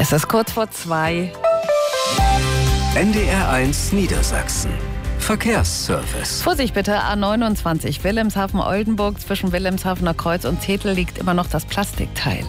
Es ist kurz vor 2. NDR1 Niedersachsen. Verkehrsservice. Vorsicht bitte, A29 Wilhelmshaven-Oldenburg. Zwischen Wilhelmshavener Kreuz und Zetel liegt immer noch das Plastikteil.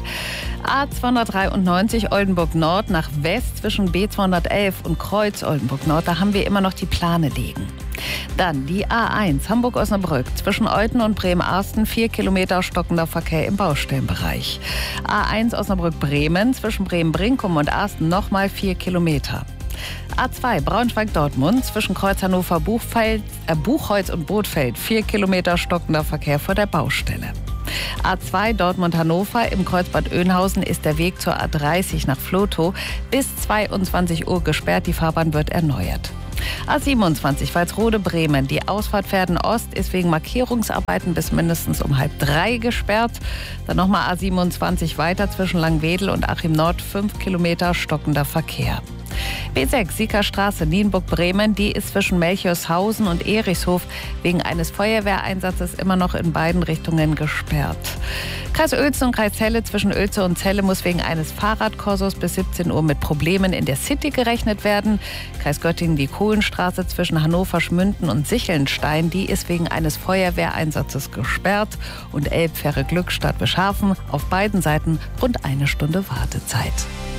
A293 Oldenburg Nord nach West zwischen B211 und Kreuz Oldenburg Nord. Da haben wir immer noch die Plane liegen. Dann die A1 Hamburg-Osnabrück zwischen Olten und Bremen-Arsten 4 Kilometer stockender Verkehr im Baustellenbereich. A1 Osnabrück-Bremen zwischen Bremen-Brinkum und Arsten nochmal 4 Kilometer. A2 Braunschweig-Dortmund zwischen Kreuz Buchholz und Bothfeld 4 Kilometer stockender Verkehr vor der Baustelle. A2 Dortmund-Hannover im Kreuzbad Oeynhausen ist der Weg zur A30 nach Vlotho bis 22 Uhr gesperrt. Die Fahrbahn wird erneuert. A27 Walsrode-Bremen. Die Ausfahrt Verden-Ost ist wegen Markierungsarbeiten bis mindestens um 2:30 gesperrt. Dann nochmal A27 weiter zwischen Langwedel und Achim Nord 5 Kilometer stockender Verkehr. B6 Siegerstraße Nienburg-Bremen, die ist zwischen Melchiorshausen und Erichshof wegen eines Feuerwehreinsatzes immer noch in beiden Richtungen gesperrt. Kreis Uelzen und Kreis Celle zwischen Uelze und Celle muss wegen eines Fahrradkorsos bis 17 Uhr mit Problemen in der City gerechnet werden. Kreis Göttingen die Kohlenstraße zwischen Hannover-Schmünden und Sichelnstein, die ist wegen eines Feuerwehreinsatzes gesperrt. Und Elbfähre-Glückstadt Beschafen auf beiden Seiten rund 1 Stunde Wartezeit.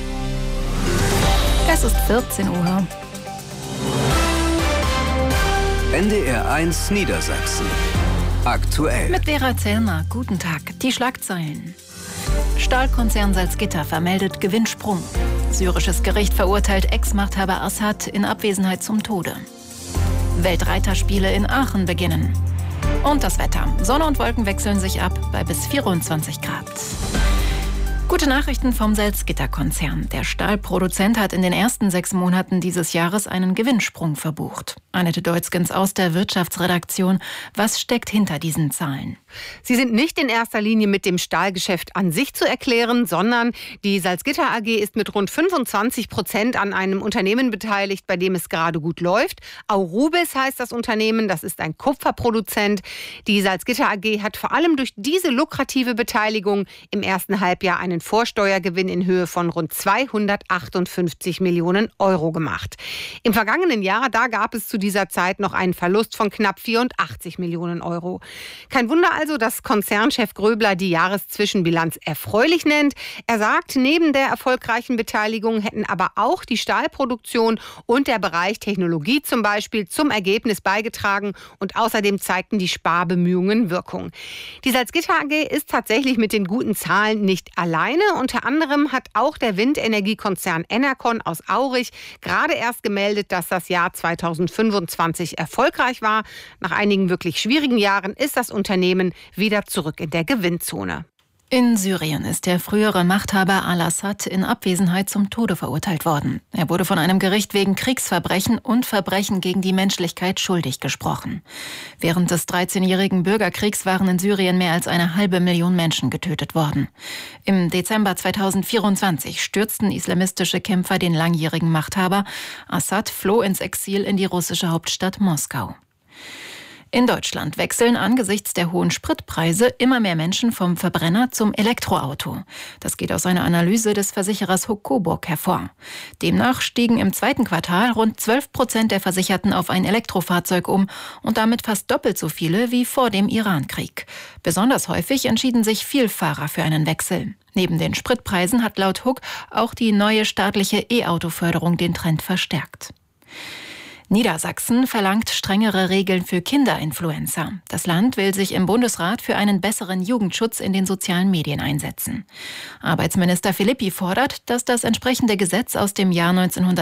Es ist 14 Uhr. NDR1 Niedersachsen. Aktuell. Mit Vera Zellner. Guten Tag. Die Schlagzeilen. Stahlkonzern Salzgitter vermeldet Gewinnsprung. Syrisches Gericht verurteilt Ex-Machthaber Assad in Abwesenheit zum Tode. Weltreiterspiele in Aachen beginnen. Und das Wetter. Sonne und Wolken wechseln sich ab bei bis 24 Grad. Gute Nachrichten vom Salzgitter-Konzern. Der Stahlproduzent hat in den ersten 6 Monaten dieses Jahres einen Gewinnsprung verbucht. Annette Deutzgens aus der Wirtschaftsredaktion. Was steckt hinter diesen Zahlen? Sie sind nicht in erster Linie mit dem Stahlgeschäft an sich zu erklären, sondern die Salzgitter AG ist mit rund 25% an einem Unternehmen beteiligt, bei dem es gerade gut läuft. Aurubis heißt das Unternehmen, das ist ein Kupferproduzent. Die Salzgitter AG hat vor allem durch diese lukrative Beteiligung im ersten Halbjahr einen Vorsteuergewinn in Höhe von rund 258 Millionen Euro gemacht. Im vergangenen Jahr, da gab es zu dieser Zeit noch einen Verlust von knapp 84 Millionen Euro. Kein Wunder also, dass Konzernchef Gröbler die Jahreszwischenbilanz erfreulich nennt. Er sagt, neben der erfolgreichen Beteiligung hätten aber auch die Stahlproduktion und der Bereich Technologie zum Beispiel zum Ergebnis beigetragen und außerdem zeigten die Sparbemühungen Wirkung. Die Salzgitter AG ist tatsächlich mit den guten Zahlen nicht alleine. Unter anderem hat auch der Windenergiekonzern Enercon aus Aurich gerade erst gemeldet, dass das Jahr 2025 erfolgreich war. Nach einigen wirklich schwierigen Jahren ist das Unternehmen wieder zurück in der Gewinnzone. In Syrien ist der frühere Machthaber al-Assad in Abwesenheit zum Tode verurteilt worden. Er wurde von einem Gericht wegen Kriegsverbrechen und Verbrechen gegen die Menschlichkeit schuldig gesprochen. Während des 13-jährigen Bürgerkriegs waren in Syrien mehr als 500.000 Menschen getötet worden. Im Dezember 2024 stürzten islamistische Kämpfer den langjährigen Machthaber. Assad floh ins Exil in die russische Hauptstadt Moskau. In Deutschland wechseln angesichts der hohen Spritpreise immer mehr Menschen vom Verbrenner zum Elektroauto. Das geht aus einer Analyse des Versicherers Huck Coburg hervor. Demnach stiegen im 2. Quartal rund 12% der Versicherten auf ein Elektrofahrzeug um und damit fast doppelt so viele wie vor dem Irankrieg. Besonders häufig entschieden sich Vielfahrer für einen Wechsel. Neben den Spritpreisen hat laut Huck auch die neue staatliche E-Auto-Förderung den Trend verstärkt. Niedersachsen verlangt strengere Regeln für Kinderinfluencer. Das Land will sich im Bundesrat für einen besseren Jugendschutz in den sozialen Medien einsetzen. Arbeitsminister Philippi fordert, dass das entsprechende Gesetz aus dem Jahr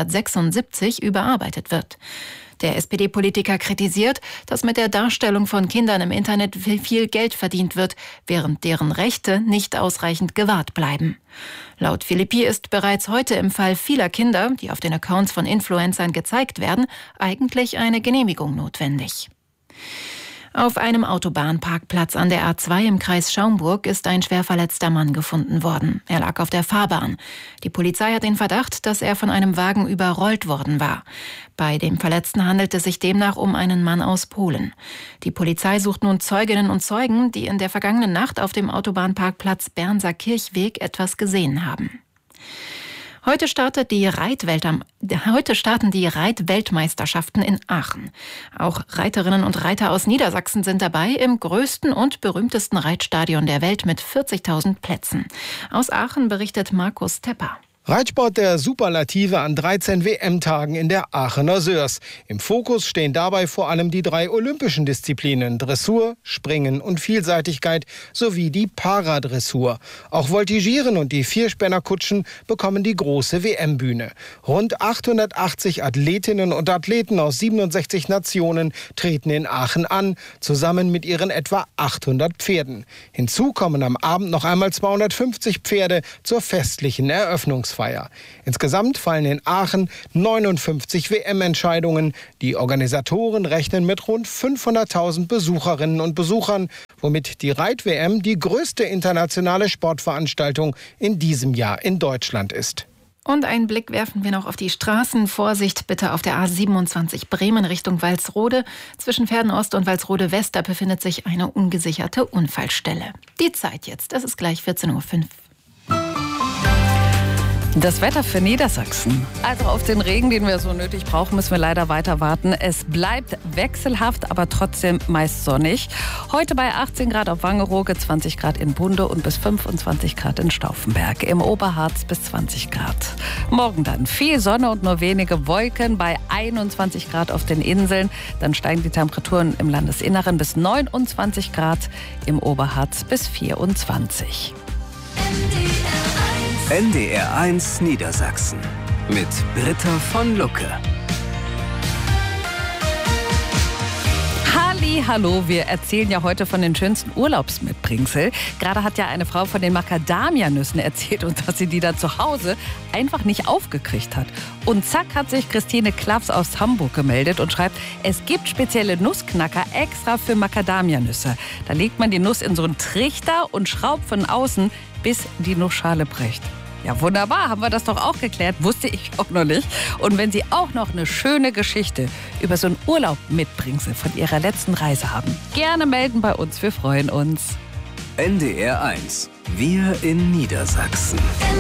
1976 überarbeitet wird. Der SPD-Politiker kritisiert, dass mit der Darstellung von Kindern im Internet viel Geld verdient wird, während deren Rechte nicht ausreichend gewahrt bleiben. Laut Philippi ist bereits heute im Fall vieler Kinder, die auf den Accounts von Influencern gezeigt werden, eigentlich eine Genehmigung notwendig. Auf einem Autobahnparkplatz an der A2 im Kreis Schaumburg ist ein schwer verletzter Mann gefunden worden. Er lag auf der Fahrbahn. Die Polizei hat den Verdacht, dass er von einem Wagen überrollt worden war. Bei dem Verletzten handelt es sich demnach um einen Mann aus Polen. Die Polizei sucht nun Zeuginnen und Zeugen, die in der vergangenen Nacht auf dem Autobahnparkplatz Bernser Kirchweg etwas gesehen haben. Heute starten die Reitweltmeisterschaften in Aachen. Auch Reiterinnen und Reiter aus Niedersachsen sind dabei im größten und berühmtesten Reitstadion der Welt mit 40.000 Plätzen. Aus Aachen berichtet Markus Tepper. Reitsport der Superlative an 13 WM-Tagen in der Aachener Sörs. Im Fokus stehen dabei vor allem die 3 olympischen Disziplinen: Dressur, Springen und Vielseitigkeit sowie die Paradressur. Auch Voltigieren und die Vierspännerkutschen bekommen die große WM-Bühne. Rund 880 Athletinnen und Athleten aus 67 Nationen treten in Aachen an, zusammen mit ihren etwa 800 Pferden. Hinzu kommen am Abend noch einmal 250 Pferde zur festlichen Eröffnungsfeier. Insgesamt fallen in Aachen 59 WM-Entscheidungen. Die Organisatoren rechnen mit rund 500.000 Besucherinnen und Besuchern, womit die Reit-WM die größte internationale Sportveranstaltung in diesem Jahr in Deutschland ist. Und einen Blick werfen wir noch auf die Straßen. Vorsicht bitte auf der A27 Bremen Richtung Walsrode. Zwischen Pferdenost und Walsrode West, da befindet sich eine ungesicherte Unfallstelle. Die Zeit jetzt, es ist gleich 14:05 Uhr. Das Wetter für Niedersachsen. Also auf den Regen, den wir so nötig brauchen, müssen wir leider weiter warten. Es bleibt wechselhaft, aber trotzdem meist sonnig. Heute bei 18 Grad auf Wangerooge, 20 Grad in Bunde und bis 25 Grad in Stauffenberg. Im Oberharz bis 20 Grad. Morgen dann viel Sonne und nur wenige Wolken bei 21 Grad auf den Inseln. Dann steigen die Temperaturen im Landesinneren bis 29 Grad, im Oberharz bis 24. NDR 1 Niedersachsen mit Britta von Lucke. Hallo, wir erzählen ja heute von den schönsten Urlaubsmitbringsel. Gerade hat ja eine Frau von den Macadamia-Nüssen erzählt und dass sie die da zu Hause einfach nicht aufgekriegt hat. Und zack hat sich Christine Klaffs aus Hamburg gemeldet und schreibt, es gibt spezielle Nussknacker extra für Macadamia-Nüsse. Da legt man die Nuss in so einen Trichter und schraubt von außen, bis die Nussschale bricht. Ja, wunderbar, haben wir das doch auch geklärt, wusste ich auch noch nicht. Und wenn Sie auch noch eine schöne Geschichte über so einen Urlaub mitbringsel von Ihrer letzten Reise haben, gerne melden bei uns, wir freuen uns. NDR 1, wir in Niedersachsen.